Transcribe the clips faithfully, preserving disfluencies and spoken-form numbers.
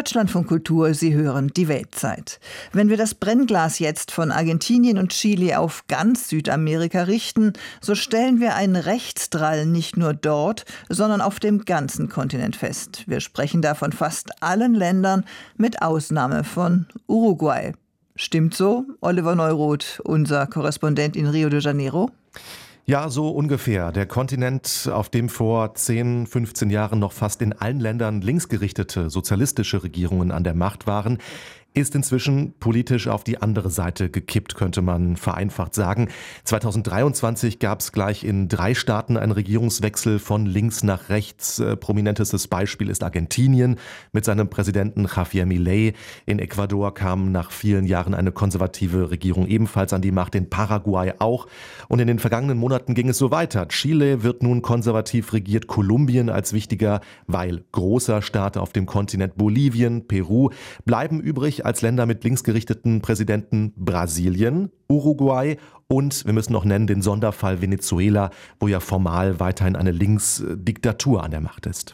Deutschlandfunk Kultur, Sie hören die Weltzeit. Wenn wir das Brennglas jetzt von Argentinien und Chile auf ganz Südamerika richten, so stellen wir einen Rechtsdrall nicht nur dort, sondern auf dem ganzen Kontinent fest. Wir sprechen da von fast allen Ländern, mit Ausnahme von Uruguay. Stimmt so, Oliver Neuroth, unser Korrespondent in Rio de Janeiro? Ja, so ungefähr. Der Kontinent, auf dem vor zehn, fünfzehn Jahren noch fast in allen Ländern linksgerichtete sozialistische Regierungen an der Macht waren, ist inzwischen politisch auf die andere Seite gekippt, könnte man vereinfacht sagen. zweitausenddreiundzwanzig gab es gleich in drei Staaten einen Regierungswechsel von links nach rechts. Prominentestes Beispiel ist Argentinien mit seinem Präsidenten Javier Milei. In Ecuador kam nach vielen Jahren eine konservative Regierung ebenfalls an die Macht, in Paraguay auch. Und in den vergangenen Monaten ging es so weiter. Chile wird nun konservativ regiert, Kolumbien als wichtiger, weil großer Staat auf dem Kontinent, Bolivien, Peru bleiben übrig als Länder mit linksgerichteten Präsidenten Brasilien, Uruguay und wir müssen noch nennen den Sonderfall Venezuela, wo ja formal weiterhin eine Linksdiktatur an der Macht ist.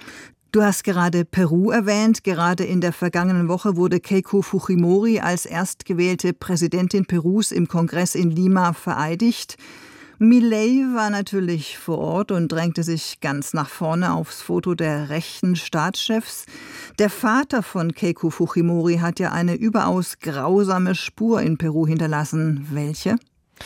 Du hast gerade Peru erwähnt. Gerade in der vergangenen Woche wurde Keiko Fujimori als erstgewählte Präsidentin Perus im Kongress in Lima vereidigt. Milei war natürlich vor Ort und drängte sich ganz nach vorne aufs Foto der rechten Staatschefs. Der Vater von Keiko Fujimori hat ja eine überaus grausame Spur in Peru hinterlassen. Welche?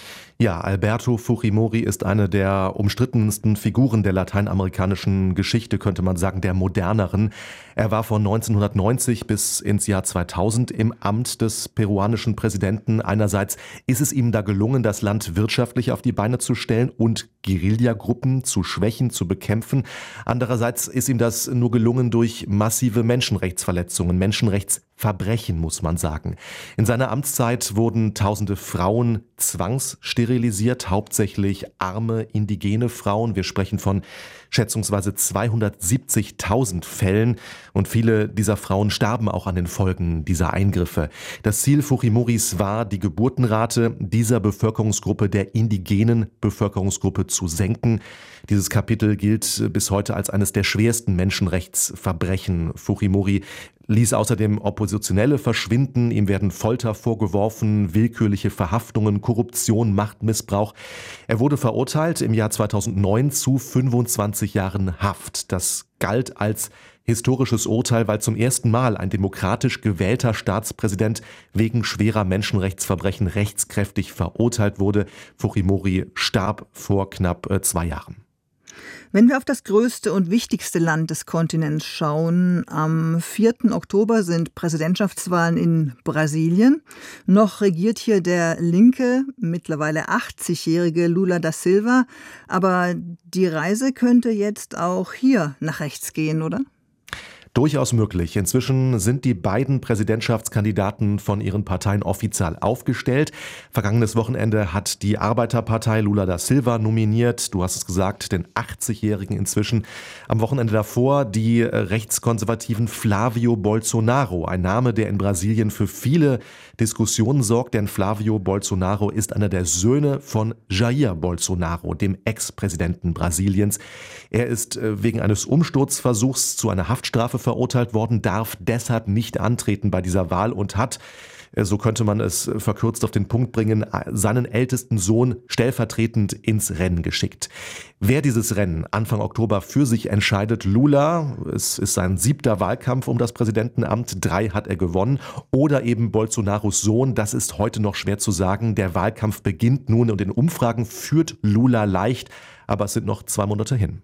Ja, Alberto Fujimori ist eine der umstrittensten Figuren der lateinamerikanischen Geschichte, könnte man sagen, der moderneren. Er war von neunzehnhundertneunzig bis ins Jahr zweitausend im Amt des peruanischen Präsidenten. Einerseits ist es ihm da gelungen, das Land wirtschaftlich auf die Beine zu stellen und Guerillagruppen zu schwächen, zu bekämpfen. Andererseits ist ihm das nur gelungen durch massive Menschenrechtsverletzungen, Menschenrechtsverbrechen, muss man sagen. In seiner Amtszeit wurden tausende Frauen zwangssterilisiert, hauptsächlich arme, indigene Frauen. Wir sprechen von schätzungsweise zweihundertsiebzigtausend Fällen und viele dieser Frauen starben auch an den Folgen dieser Eingriffe. Das Ziel Fujimoris war, die Geburtenrate dieser Bevölkerungsgruppe, der indigenen Bevölkerungsgruppe, zu senken. Dieses Kapitel gilt bis heute als eines der schwersten Menschenrechtsverbrechen. Fujimori ließ außerdem Oppositionelle verschwinden, ihm werden Folter vorgeworfen, willkürliche Verhaftungen, Korruption, Machtmissbrauch. Er wurde verurteilt im Jahr zweitausendneun zu fünfundzwanzig Jahren Haft. Das galt als historisches Urteil, weil zum ersten Mal ein demokratisch gewählter Staatspräsident wegen schwerer Menschenrechtsverbrechen rechtskräftig verurteilt wurde. Fujimori starb vor knapp zwei Jahren. Wenn wir auf das größte und wichtigste Land des Kontinents schauen, am vierten Oktober sind Präsidentschaftswahlen in Brasilien. Noch regiert hier der linke, mittlerweile achtzigjährige Lula da Silva. Aber die Reise könnte jetzt auch hier nach rechts gehen, oder? Durchaus möglich. Inzwischen sind die beiden Präsidentschaftskandidaten von ihren Parteien offiziell aufgestellt. Vergangenes Wochenende hat die Arbeiterpartei Lula da Silva nominiert. Du hast es gesagt, den achtzigjährigen inzwischen. Am Wochenende davor die rechtskonservativen Flavio Bolsonaro. Ein Name, der in Brasilien für viele Diskussionen sorgt, denn Flavio Bolsonaro ist einer der Söhne von Jair Bolsonaro, dem Ex-Präsidenten Brasiliens. Er ist wegen eines Umsturzversuchs zu einer Haftstrafe verurteilt worden, darf deshalb nicht antreten bei dieser Wahl und hat, so könnte man es verkürzt auf den Punkt bringen, seinen ältesten Sohn stellvertretend ins Rennen geschickt. Wer dieses Rennen Anfang Oktober für sich entscheidet, Lula, es ist sein siebter Wahlkampf um das Präsidentenamt, drei hat er gewonnen, oder eben Bolsonaros Sohn, das ist heute noch schwer zu sagen. Der Wahlkampf beginnt nun und in Umfragen führt Lula leicht, aber es sind noch zwei Monate hin.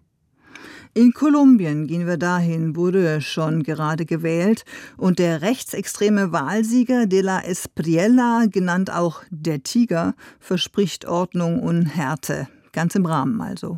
In Kolumbien, gehen wir dahin, wurde schon gerade gewählt und der rechtsextreme Wahlsieger de la Espriella, genannt auch der Tiger, verspricht Ordnung und Härte. Ganz im Rahmen also.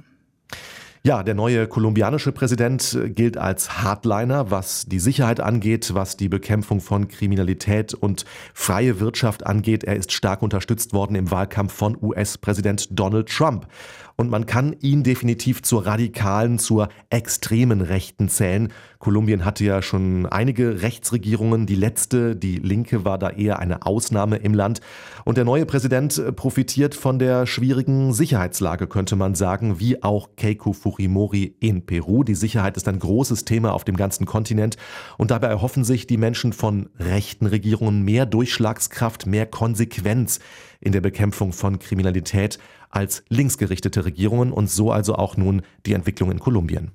Ja, der neue kolumbianische Präsident gilt als Hardliner, was die Sicherheit angeht, was die Bekämpfung von Kriminalität und freie Wirtschaft angeht. Er ist stark unterstützt worden im Wahlkampf von U S-Präsident Donald Trump. und man kann ihn definitiv zur radikalen, zur extremen Rechten zählen. Kolumbien hatte ja schon einige Rechtsregierungen. Die letzte, die linke, war da eher eine Ausnahme im Land. Und der neue Präsident profitiert von der schwierigen Sicherheitslage, könnte man sagen, wie auch Keiko Fujimori in Peru. Die Sicherheit ist ein großes Thema auf dem ganzen Kontinent. Und dabei erhoffen sich die Menschen von rechten Regierungen mehr Durchschlagskraft, mehr Konsequenz in der Bekämpfung von Kriminalität als linksgerichtete Regierungen. Und so also auch nun die Entwicklung in Kolumbien.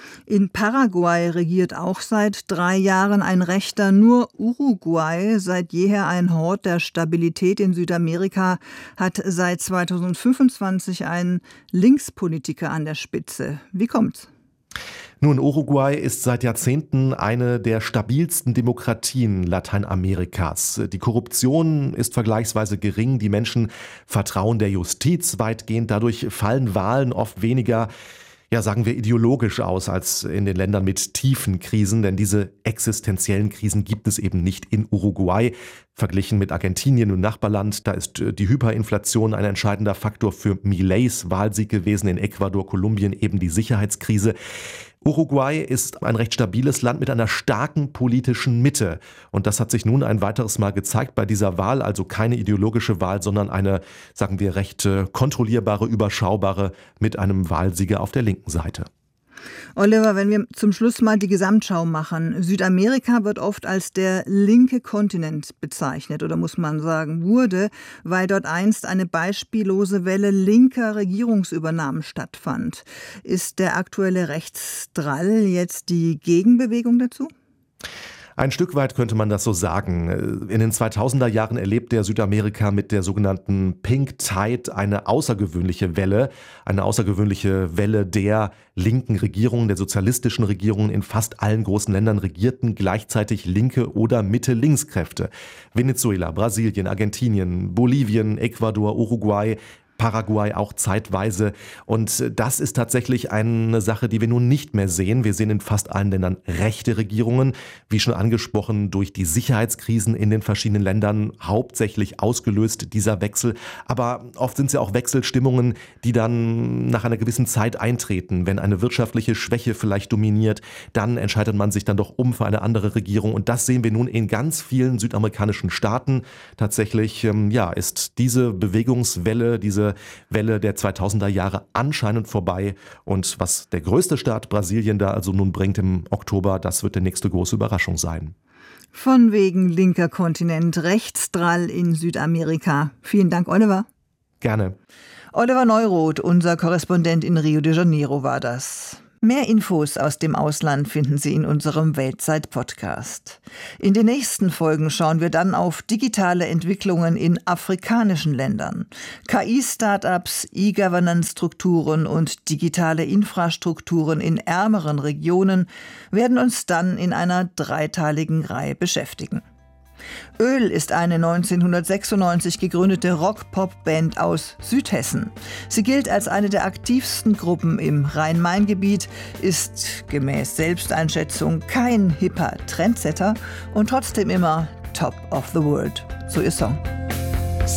In Paraguay regiert auch seit drei Jahren ein Rechter. Nur Uruguay, seit jeher ein Hort der Stabilität in Südamerika, hat seit zweitausendfünfundzwanzig einen Linkspolitiker an der Spitze. Wie kommt's? Nun, Uruguay ist seit Jahrzehnten eine der stabilsten Demokratien Lateinamerikas. Die Korruption ist vergleichsweise gering, die Menschen vertrauen der Justiz weitgehend, dadurch fallen Wahlen oft weniger, ja, sagen wir, ideologisch aus als in den Ländern mit tiefen Krisen, denn diese existenziellen Krisen gibt es eben nicht in Uruguay. Verglichen mit Argentinien und Nachbarland, da ist die Hyperinflation ein entscheidender Faktor für Mileis Wahlsieg gewesen, in Ecuador, Kolumbien eben die Sicherheitskrise. Uruguay ist ein recht stabiles Land mit einer starken politischen Mitte. Und das hat sich nun ein weiteres Mal gezeigt bei dieser Wahl. Also keine ideologische Wahl, sondern eine, sagen wir, recht kontrollierbare, überschaubare mit einem Wahlsieger auf der linken Seite. Oliver, wenn wir zum Schluss mal die Gesamtschau machen. Südamerika wird oft als der linke Kontinent bezeichnet, oder muss man sagen, wurde, weil dort einst eine beispiellose Welle linker Regierungsübernahmen stattfand. Ist der aktuelle Rechtsdrall jetzt die Gegenbewegung dazu? Ein Stück weit könnte man das so sagen. In den zweitausender Jahren erlebt der Südamerika mit der sogenannten Pink Tide eine außergewöhnliche Welle, eine außergewöhnliche Welle der linken Regierungen, der sozialistischen Regierungen. In fast allen großen Ländern regierten gleichzeitig linke oder Mitte-Links-Kräfte. Venezuela, Brasilien, Argentinien, Bolivien, Ecuador, Uruguay, Paraguay auch zeitweise. Und das ist tatsächlich eine Sache, die wir nun nicht mehr sehen. Wir sehen in fast allen Ländern rechte Regierungen, wie schon angesprochen, durch die Sicherheitskrisen in den verschiedenen Ländern hauptsächlich ausgelöst, dieser Wechsel. Aber oft sind es ja auch Wechselstimmungen, die dann nach einer gewissen Zeit eintreten. Wenn eine wirtschaftliche Schwäche vielleicht dominiert, dann entscheidet man sich dann doch um für eine andere Regierung. Und das sehen wir nun in ganz vielen südamerikanischen Staaten. Tatsächlich, ja, ist diese Bewegungswelle, diese Welle der zweitausender Jahre anscheinend vorbei. Und was der größte Staat Brasilien da also nun bringt im Oktober, das wird die nächste große Überraschung sein. Von wegen linker Kontinent, Rechtsdrall in Südamerika. Vielen Dank, Oliver. Gerne. Oliver Neuroth, unser Korrespondent in Rio de Janeiro, war das. Mehr Infos aus dem Ausland finden Sie in unserem Weltzeit-Podcast. In den nächsten Folgen schauen wir dann auf digitale Entwicklungen in afrikanischen Ländern. K I-Startups, E-Governance-Strukturen und digitale Infrastrukturen in ärmeren Regionen werden uns dann in einer dreiteiligen Reihe beschäftigen. Öl ist eine neunzehnhundertsechsundneunzig gegründete Rock-Pop-Band aus Südhessen. Sie gilt als eine der aktivsten Gruppen im Rhein-Main-Gebiet, ist gemäß Selbsteinschätzung kein hipper Trendsetter und trotzdem immer Top of the World. So ihr Song.